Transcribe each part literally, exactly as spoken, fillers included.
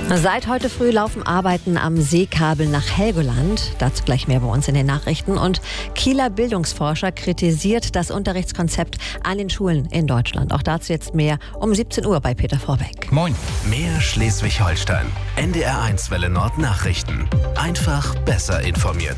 Seit heute früh laufen Arbeiten am Seekabel nach Helgoland. Dazu gleich mehr bei uns in den Nachrichten. Und Kieler Bildungsforscher kritisiert das Unterrichtskonzept an den Schulen in Deutschland. Auch dazu jetzt mehr um siebzehn Uhr bei Peter Vorbeck. Moin. Mehr Schleswig-Holstein. N D R eins Welle Nord Nachrichten. Einfach besser informiert.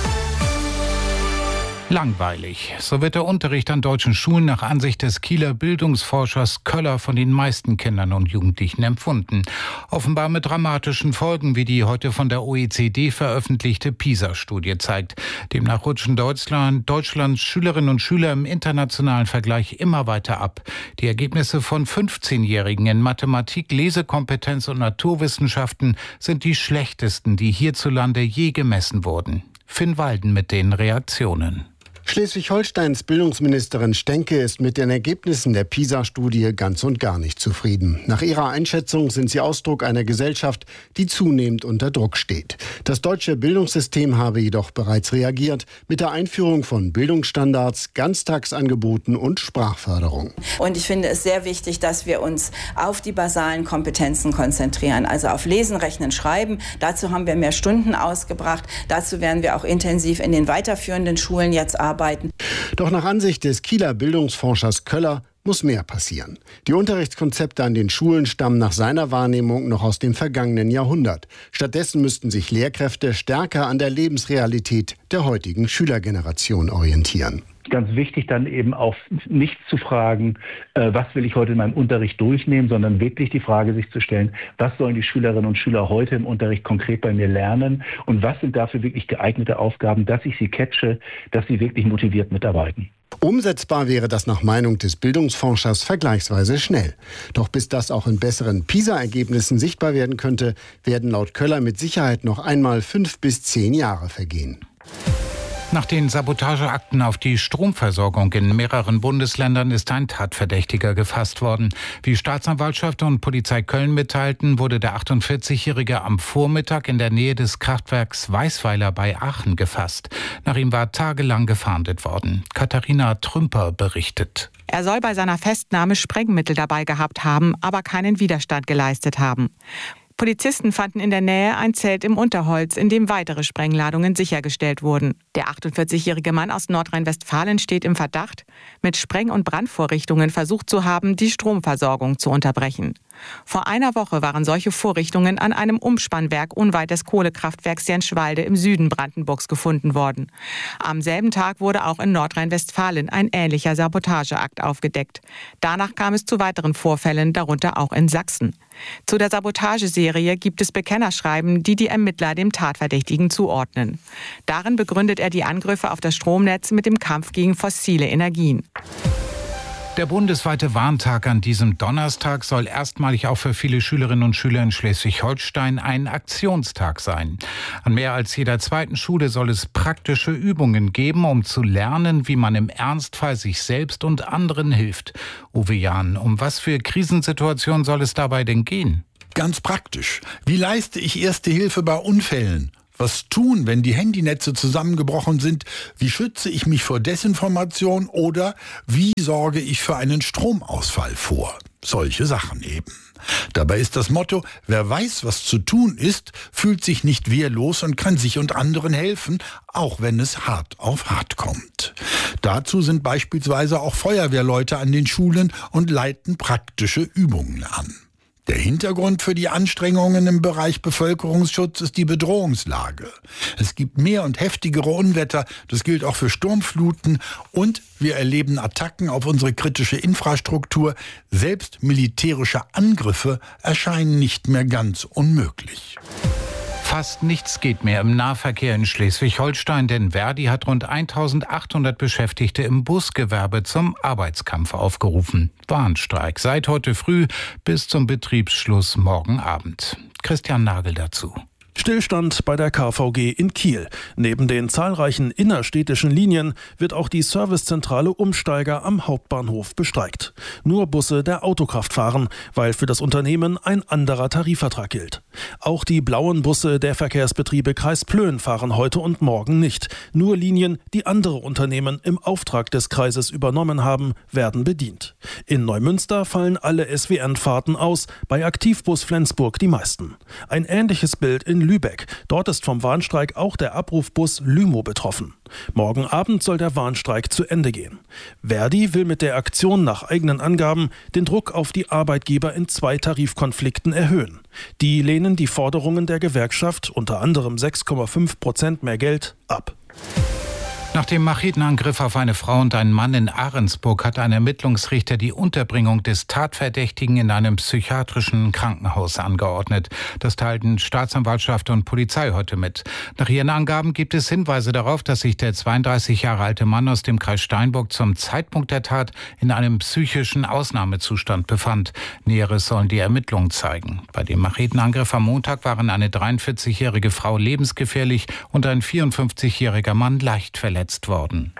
Langweilig. So wird der Unterricht an deutschen Schulen nach Ansicht des Kieler Bildungsforschers Köller von den meisten Kindern und Jugendlichen empfunden. Offenbar mit dramatischen Folgen, wie die heute von der O E C D veröffentlichte PISA-Studie zeigt. Demnach rutschen Deutschland, Deutschlands Schülerinnen und Schüler im internationalen Vergleich immer weiter ab. Die Ergebnisse von fünfzehnjährigen in Mathematik, Lesekompetenz und Naturwissenschaften sind die schlechtesten, die hierzulande je gemessen wurden. Finn Walden mit den Reaktionen. Schleswig-Holsteins Bildungsministerin Stenke ist mit den Ergebnissen der PISA-Studie ganz und gar nicht zufrieden. Nach ihrer Einschätzung sind sie Ausdruck einer Gesellschaft, die zunehmend unter Druck steht. Das deutsche Bildungssystem habe jedoch bereits reagiert mit der Einführung von Bildungsstandards, Ganztagsangeboten und Sprachförderung. Und ich finde es sehr wichtig, dass wir uns auf die basalen Kompetenzen konzentrieren, also auf Lesen, Rechnen, Schreiben. Dazu haben wir mehr Stunden ausgebracht. Dazu werden wir auch intensiv in den weiterführenden Schulen jetzt arbeiten. Doch nach Ansicht des Kieler Bildungsforschers Köller muss mehr passieren. Die Unterrichtskonzepte an den Schulen stammen nach seiner Wahrnehmung noch aus dem vergangenen Jahrhundert. Stattdessen müssten sich Lehrkräfte stärker an der Lebensrealität der heutigen Schülergeneration orientieren. Ganz wichtig dann eben auch nicht zu fragen, äh, was will ich heute in meinem Unterricht durchnehmen, sondern wirklich die Frage sich zu stellen, was sollen die Schülerinnen und Schüler heute im Unterricht konkret bei mir lernen und was sind dafür wirklich geeignete Aufgaben, dass ich sie catche, dass sie wirklich motiviert mitarbeiten. Umsetzbar wäre das nach Meinung des Bildungsforschers vergleichsweise schnell. Doch bis das auch in besseren PISA-Ergebnissen sichtbar werden könnte, werden laut Köller mit Sicherheit noch einmal fünf bis zehn Jahre vergehen. Nach den Sabotageakten auf die Stromversorgung in mehreren Bundesländern ist ein Tatverdächtiger gefasst worden. Wie Staatsanwaltschaft und Polizei Köln mitteilten, wurde der achtundvierzigjährige am Vormittag in der Nähe des Kraftwerks Weißweiler bei Aachen gefasst. Nach ihm war tagelang gefahndet worden. Katharina Trümper berichtet. Er soll bei seiner Festnahme Sprengmittel dabei gehabt haben, aber keinen Widerstand geleistet haben. Polizisten fanden in der Nähe ein Zelt im Unterholz, in dem weitere Sprengladungen sichergestellt wurden. Der achtundvierzigjährige Mann aus Nordrhein-Westfalen steht im Verdacht, mit Spreng- und Brandvorrichtungen versucht zu haben, die Stromversorgung zu unterbrechen. Vor einer Woche waren solche Vorrichtungen an einem Umspannwerk unweit des Kohlekraftwerks Jenschwalde im Süden Brandenburgs gefunden worden. Am selben Tag wurde auch in Nordrhein-Westfalen ein ähnlicher Sabotageakt aufgedeckt. Danach kam es zu weiteren Vorfällen, darunter auch in Sachsen. Zu der Sabotageserie gibt es Bekennerschreiben, die die Ermittler dem Tatverdächtigen zuordnen. Darin begründet er die Angriffe auf das Stromnetz mit dem Kampf gegen fossile Energien. Der bundesweite Warntag an diesem Donnerstag soll erstmalig auch für viele Schülerinnen und Schüler in Schleswig-Holstein ein Aktionstag sein. An mehr als jeder zweiten Schule soll es praktische Übungen geben, um zu lernen, wie man im Ernstfall sich selbst und anderen hilft. Uwe Jahn, um was für Krisensituationen soll es dabei denn gehen? Ganz praktisch. Wie leiste ich Erste Hilfe bei Unfällen? Was tun, wenn die Handynetze zusammengebrochen sind? Wie schütze ich mich vor Desinformation? Oder wie sorge ich für einen Stromausfall vor? Solche Sachen eben. Dabei ist das Motto, wer weiß, was zu tun ist, fühlt sich nicht wehrlos und kann sich und anderen helfen, auch wenn es hart auf hart kommt. Dazu sind beispielsweise auch Feuerwehrleute an den Schulen und leiten praktische Übungen an. Der Hintergrund für die Anstrengungen im Bereich Bevölkerungsschutz ist die Bedrohungslage. Es gibt mehr und heftigere Unwetter, das gilt auch für Sturmfluten und wir erleben Attacken auf unsere kritische Infrastruktur. Selbst militärische Angriffe erscheinen nicht mehr ganz unmöglich. Fast nichts geht mehr im Nahverkehr in Schleswig-Holstein, denn Verdi hat rund eintausendachthundert Beschäftigte im Busgewerbe zum Arbeitskampf aufgerufen. Warnstreik seit heute früh bis zum Betriebsschluss morgen Abend. Christian Nagel dazu. Stillstand bei der K V G in Kiel. Neben den zahlreichen innerstädtischen Linien wird auch die Servicezentrale Umsteiger am Hauptbahnhof bestreikt. Nur Busse der Autokraft fahren, weil für das Unternehmen ein anderer Tarifvertrag gilt. Auch die blauen Busse der Verkehrsbetriebe Kreis Plön fahren heute und morgen nicht. Nur Linien, die andere Unternehmen im Auftrag des Kreises übernommen haben, werden bedient. In Neumünster fallen alle S W N-Fahrten aus, bei Aktivbus Flensburg die meisten. Ein ähnliches Bild in Lübeck. Dort ist vom Warnstreik auch der Abrufbus Lymo betroffen. Morgen Abend soll der Warnstreik zu Ende gehen. Verdi will mit der Aktion nach eigenen Angaben den Druck auf die Arbeitgeber in zwei Tarifkonflikten erhöhen. Die lehnen die Forderungen der Gewerkschaft, unter anderem sechs Komma fünf Prozent mehr Geld, ab. Nach dem Machetenangriff auf eine Frau und einen Mann in Ahrensburg hat ein Ermittlungsrichter die Unterbringung des Tatverdächtigen in einem psychiatrischen Krankenhaus angeordnet. Das teilten Staatsanwaltschaft und Polizei heute mit. Nach ihren Angaben gibt es Hinweise darauf, dass sich der zweiunddreißig Jahre alte Mann aus dem Kreis Steinburg zum Zeitpunkt der Tat in einem psychischen Ausnahmezustand befand. Näheres sollen die Ermittlungen zeigen. Bei dem Machetenangriff am Montag waren eine dreiundvierzigjährige Frau lebensgefährlich und ein vierundfünfzigjähriger Mann leicht verletzt worden.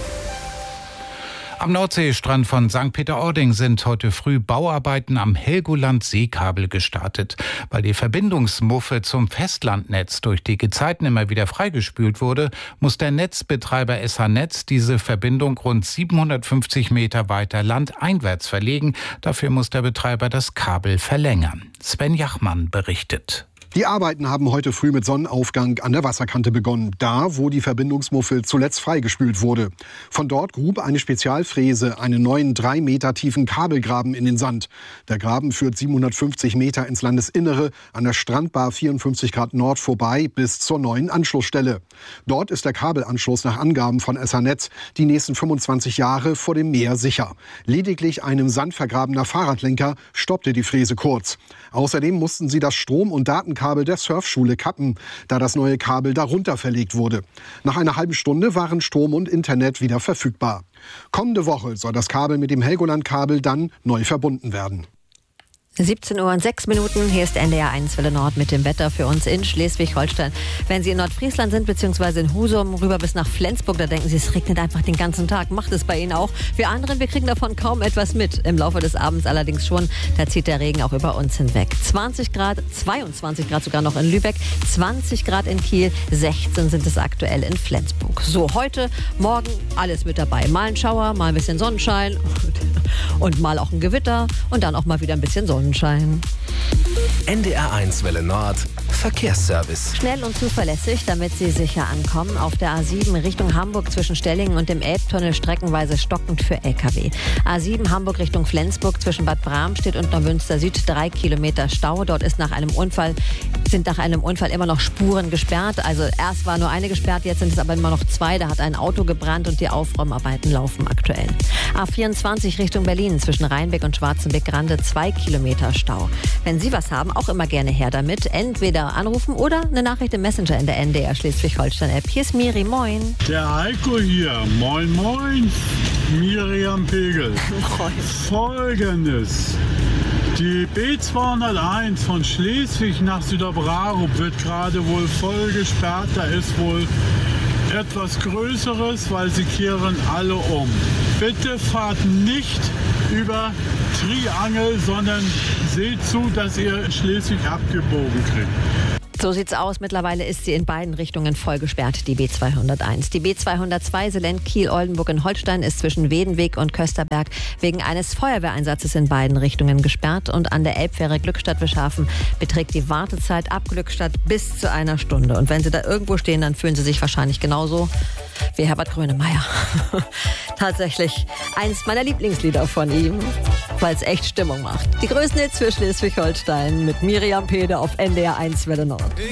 Am Nordseestrand von Sankt Peter-Ording sind heute früh Bauarbeiten am Helgoland-Seekabel gestartet. Weil die Verbindungsmuffe zum Festlandnetz durch die Gezeiten immer wieder freigespült wurde, muss der Netzbetreiber S H Netz diese Verbindung rund siebenhundertfünfzig Meter weiter landeinwärts verlegen. Dafür muss der Betreiber das Kabel verlängern. Sven Jachmann berichtet. Die Arbeiten haben heute früh mit Sonnenaufgang an der Wasserkante begonnen, da wo die Verbindungsmuffel zuletzt freigespült wurde. Von dort grub eine Spezialfräse einen neuen drei Meter tiefen Kabelgraben in den Sand. Der Graben führt siebenhundertfünfzig Meter ins Landesinnere an der Strandbar vierundfünfzig Grad Nord vorbei bis zur neuen Anschlussstelle. Dort ist der Kabelanschluss nach Angaben von S H Netz die nächsten fünfundzwanzig Jahre vor dem Meer sicher. Lediglich einem sandvergrabener Fahrradlenker stoppte die Fräse kurz. Außerdem mussten sie das Strom- und Datenkabel der Surfschule kappen, da das neue Kabel darunter verlegt wurde. Nach einer halben Stunde waren Strom und Internet wieder verfügbar. Kommende Woche soll das Kabel mit dem Helgoland-Kabel dann neu verbunden werden. siebzehn Uhr und sechs Minuten, hier ist N D R eins Welle Nord mit dem Wetter für uns in Schleswig-Holstein. Wenn Sie in Nordfriesland sind, beziehungsweise in Husum, rüber bis nach Flensburg, da denken Sie, es regnet einfach den ganzen Tag. Macht es bei Ihnen auch? Wir anderen, wir kriegen davon kaum etwas mit. Im Laufe des Abends allerdings schon, da zieht der Regen auch über uns hinweg. zwanzig Grad, zweiundzwanzig Grad sogar noch in Lübeck, zwanzig Grad in Kiel, sechzehn sind es aktuell in Flensburg. So, heute, morgen alles mit dabei. Mal ein Schauer, mal ein bisschen Sonnenschein und mal auch ein Gewitter und dann auch mal wieder ein bisschen Sonnenschein. N D R eins Welle Nord Verkehrsservice. Schnell und zuverlässig, damit Sie sicher ankommen. Auf der A sieben Richtung Hamburg zwischen Stellingen und dem Elbtunnel streckenweise stockend für L K W. A sieben Hamburg Richtung Flensburg zwischen Bad Bramstedt und Neumünster Süd drei Kilometer Stau. Dort ist nach einem Unfall, sind nach einem Unfall immer noch Spuren gesperrt. Also erst war nur eine gesperrt, jetzt sind es aber immer noch zwei. Da hat ein Auto gebrannt und die Aufräumarbeiten laufen aktuell. A vierundzwanzig Richtung Berlin zwischen Rheinbeck und Schwarzenbeck-Grande zwei Kilometer Stau. Wenn Sie was haben, auch immer gerne her damit. Entweder anrufen oder eine Nachricht im Messenger in der N D R Schleswig-Holstein-App. Hier ist Miri, moin. Der Heiko hier, moin moin, Miriam Pegel. Moin. Folgendes, die B zweihunderteins von Schleswig nach Süderbrarup wird gerade wohl voll gesperrt. Da ist wohl etwas Größeres, weil sie kehren alle um. Bitte fahrt nicht über Triangel, sondern seht zu, dass ihr Schleswig abgebogen kriegt. So sieht's aus. Mittlerweile ist sie in beiden Richtungen voll gesperrt, die B zweihunderteins. Die B zweihundertzwei Selend-Kiel-Oldenburg in Holstein ist zwischen Wedenweg und Kösterberg wegen eines Feuerwehreinsatzes in beiden Richtungen gesperrt. Und an der Elbfähre Glückstadt-Wischhafen beträgt die Wartezeit ab Glückstadt bis zu einer Stunde. Und wenn Sie da irgendwo stehen, dann fühlen Sie sich wahrscheinlich genauso wie Herbert Grönemeyer. Tatsächlich eins meiner Lieblingslieder von ihm, weil es echt Stimmung macht. Die größten Hits für Schleswig-Holstein mit Miriam Pede auf N D R eins Welle Nord.